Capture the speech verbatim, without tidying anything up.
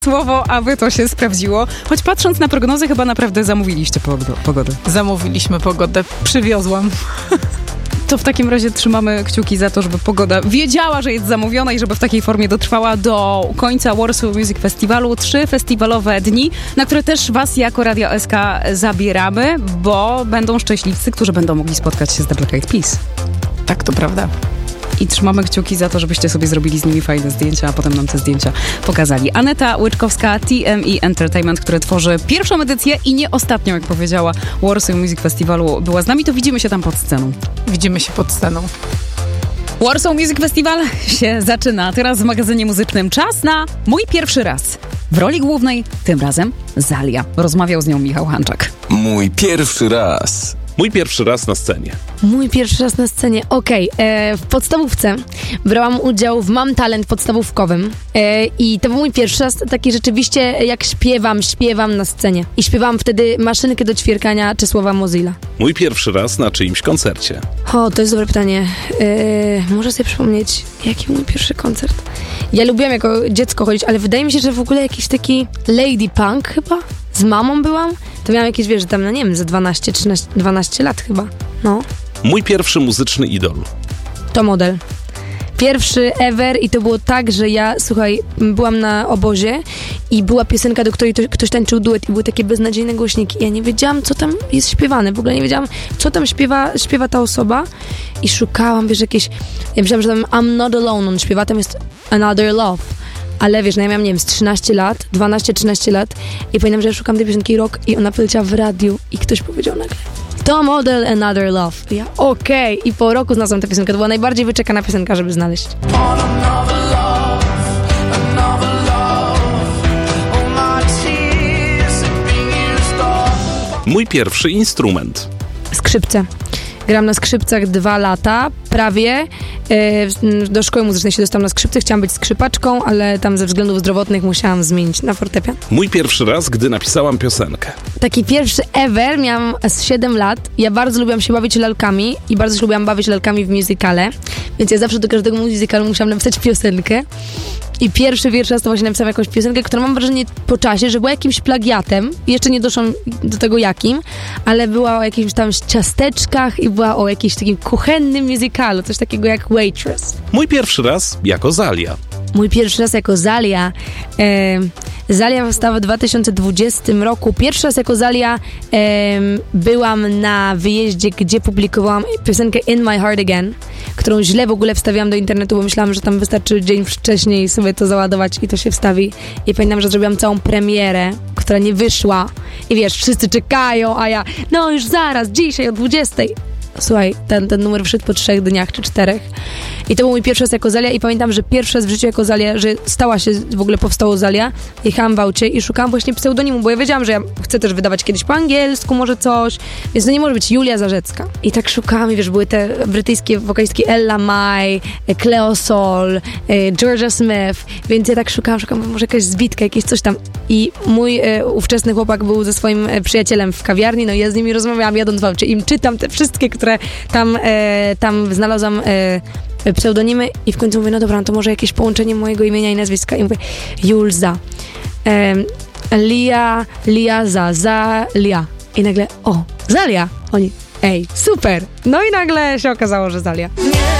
Słowo, aby to się sprawdziło. Choć patrząc na prognozy, chyba naprawdę zamówiliście pogodę. Zamówiliśmy pogodę. Przywiozłam. To w takim razie trzymamy kciuki za to, żeby pogoda wiedziała, że jest zamówiona i żeby w takiej formie dotrwała do końca Warsaw Music Festiwalu. Trzy festiwalowe dni, na które też was jako Radio S K zabieramy, bo będą szczęśliwcy, którzy będą mogli spotkać się z The Black Eyed Peas. Tak, to prawda. I trzymamy kciuki za to, żebyście sobie zrobili z nimi fajne zdjęcia, a potem nam te zdjęcia pokazali. Aneta Łyczkowska, T M E Entertainment, które tworzy pierwszą edycję i nie ostatnią, jak powiedziała, Warsaw Music Festiwalu, była z nami, to widzimy się tam pod sceną. Widzimy się pod sceną. Warsaw Music Festival się zaczyna. Teraz w magazynie muzycznym czas na mój pierwszy raz. W roli głównej tym razem Zalia. Rozmawiał z nią Michał Hanczak. Mój pierwszy raz. Mój pierwszy raz na scenie. Mój pierwszy raz na scenie. Okej, okay. W podstawówce brałam udział w Mam Talent podstawówkowym e, i to był mój pierwszy raz taki rzeczywiście, jak śpiewam, śpiewam na scenie. I śpiewałam wtedy Maszynkę do ćwierkania Czesława Mozilla. Mój pierwszy raz na czyimś koncercie. O, to jest dobre pytanie. E, muszę sobie przypomnieć, jaki był mój pierwszy koncert. Ja lubiłam jako dziecko chodzić, ale wydaje mi się, że w ogóle jakiś taki lady punk chyba. Z mamą byłam. To miałam jakieś, wiesz, tam, no nie wiem, ze dwanaście, trzynaście, dwanaście lat chyba. No. Mój pierwszy muzyczny idol. To model. Pierwszy ever i to było tak, że ja, słuchaj, byłam na obozie i była piosenka, do której to, ktoś tańczył duet i były takie beznadziejne głośniki. Ja nie wiedziałam, co tam jest śpiewane. W ogóle nie wiedziałam, co tam śpiewa, śpiewa ta osoba i szukałam, wiesz, jakieś... Ja myślałam, że tam I'm Not Alone on śpiewa, tam jest Another Love. Ale wiesz, no ja miałam, nie wiem, z trzynaście lat, dwanaście trzynaście lat i pamiętam, że ja szukam tej piosenki rok i ona poleciała w radiu i ktoś powiedział nagle To Model Another Love. I ja okej. Okay. I po roku znalazłam tę piosenkę. To była najbardziej wyczekana piosenka, żeby znaleźć. Mój pierwszy instrument. Skrzypce. Gram na skrzypcach dwa lata, prawie. Do szkoły muzycznej się dostałam na skrzypce, chciałam być skrzypaczką, ale tam ze względów zdrowotnych musiałam zmienić na fortepian. Mój pierwszy raz, gdy napisałam piosenkę. Taki pierwszy ever, miałam z siedem lat. Ja bardzo lubiłam się bawić lalkami i bardzo się lubiłam bawić lalkami w musicale, więc ja zawsze do każdego musicalu musiałam napisać piosenkę. I pierwszy pierwszy raz to właśnie napisałam jakąś piosenkę, która mam wrażenie po czasie, że była jakimś plagiatem. Jeszcze nie doszłam do tego jakim, ale była o jakimś tam ciasteczkach i była o jakimś takim kuchennym musicalu, coś takiego jak Waitress. Mój pierwszy raz jako Zalia. Mój pierwszy raz jako Zalia. E, Zalia powstała w dwa tysiące dwudziestym roku. Pierwszy raz jako Zalia e, byłam na wyjeździe, gdzie publikowałam piosenkę In My Heart Again, którą źle w ogóle wstawiałam do internetu, bo myślałam, że tam wystarczy dzień wcześniej sobie to załadować i to się wstawi. I pamiętam, że zrobiłam całą premierę, która nie wyszła. I wiesz, wszyscy czekają, a ja, no już zaraz, dzisiaj o dwudziestej. Słuchaj, ten, ten numer wszedł po trzech dniach czy czterech. I to był mój pierwszy raz jako Zalia i pamiętam, że pierwszy raz w życiu jako Zalia, że stała się, w ogóle powstało Zalia. Jechałam w aucie i szukałam właśnie pseudonimu, bo ja wiedziałam, że ja chcę też wydawać kiedyś po angielsku, może coś, więc to nie może być Julia Zarzecka. I tak szukałam i wiesz, były te brytyjskie wokalistki Ella Mai, Cleo Sol, Georgia Smith, więc ja tak szukałam, szukałam, może jakaś zbitka, jakieś coś tam. I mój e, ówczesny chłopak był ze swoim e, przyjacielem w kawiarni, no i ja z nimi rozmawiałam jadąc w aucie i im czytam te wszystkie, które tam, e, tam znalazłam e, pseudonimy i w końcu mówię, no dobra, no to może jakieś połączenie mojego imienia i nazwiska i mówię, Julza, e, Lia, Lia, za, za, Lia i nagle, o, Zalia, oni, ej, super, no i nagle się okazało, że Zalia.